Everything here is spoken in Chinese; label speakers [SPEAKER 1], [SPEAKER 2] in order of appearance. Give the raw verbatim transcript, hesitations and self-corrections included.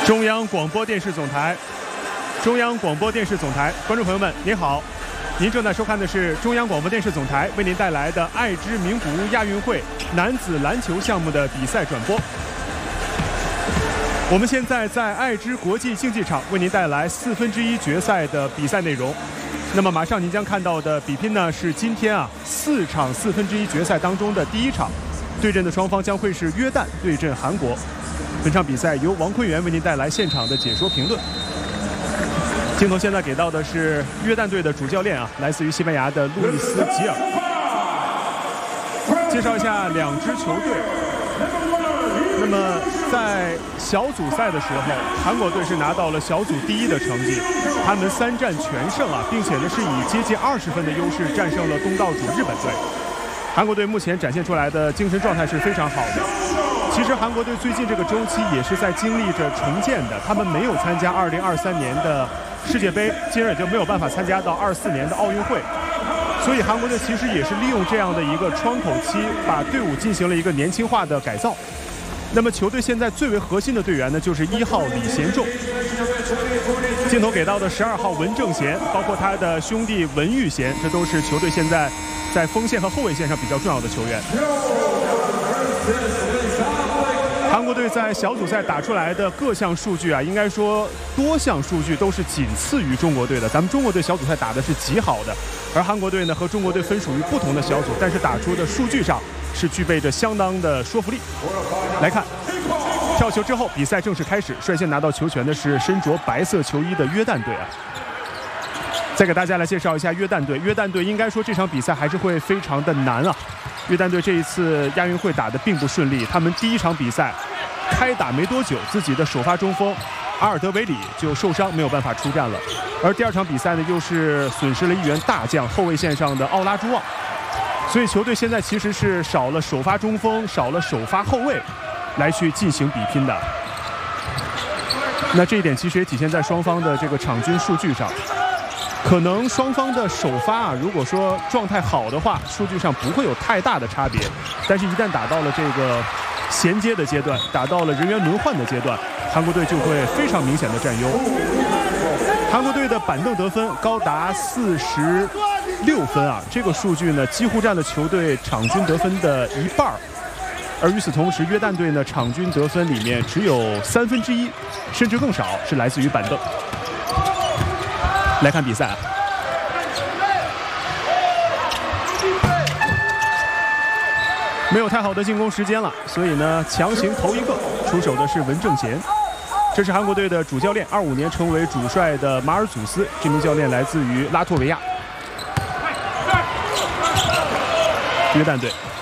[SPEAKER 1] 中央广播电视总台，中央广播电视总台，观众朋友们，您好，您正在收看的是中央广播电视总台为您带来的爱之名古屋亚运会男子篮球项目的比赛转播。我们现在在爱之国际竞技场为您带来四分之一决赛的比赛内容。那么马上您将看到的比拼呢，是今天啊四场四分之一决赛当中的第一场，对阵的双方将会是约旦对阵韩国。本场比赛由王坤元为您带来现场的解说评论。镜头现在给到的是约旦队的主教练啊，来自于西班牙的路易斯·吉尔。介绍一下两支球队。那么在小组赛的时候，韩国队是拿到了小组第一的成绩，他们三战全胜啊，并且呢是以接近二十分的优势战胜了东道主日本队。韩国队目前展现出来的精神状态是非常好的。其实韩国队最近这个周期也是在经历着重建的，他们没有参加二零二三年的世界杯，进而也就没有办法参加到二四年的奥运会。所以韩国队其实也是利用这样的一个窗口期，把队伍进行了一个年轻化的改造。那么球队现在最为核心的队员呢，就是一号李贤仲。镜头给到的十二号文正贤，包括他的兄弟文玉贤，这都是球队现在在锋线和后卫线上比较重要的球员。韩国队在小组赛打出来的各项数据啊，应该说多项数据都是仅次于中国队的。咱们中国队小组赛打的是极好的，而韩国队呢和中国队分属于不同的小组，但是打出的数据上是具备着相当的说服力。来看跳球之后，比赛正式开始，率先拿到球权的是身着白色球衣的约旦队啊。再给大家来介绍一下约旦队，约旦队应该说这场比赛还是会非常的难啊。约旦队这一次亚运会打得并不顺利，他们第一场比赛开打没多久，自己的首发中锋阿尔德维里就受伤，没有办法出战了。而第二场比赛呢，又是损失了一员大将，后卫线上的奥拉朱旺。所以球队现在其实是少了首发中锋，少了首发后卫来去进行比拼的。那这一点其实也体现在双方的这个场均数据上。可能双方的首发啊，如果说状态好的话，数据上不会有太大的差别。但是，一旦打到了这个衔接的阶段，打到了人员轮换的阶段，韩国队就会非常明显的占优。韩国队的板凳得分高达四十六分啊，这个数据呢几乎占了球队场均得分的一半。而与此同时，约旦队呢场均得分里面只有三分之一，甚至更少是来自于板凳。来看比赛，没有太好的进攻时间了，所以呢强行投一个，出手的是文正贤。这是韩国队的主教练，二五年成为主帅的马尔祖斯，这名教练来自于拉脱维亚。约旦队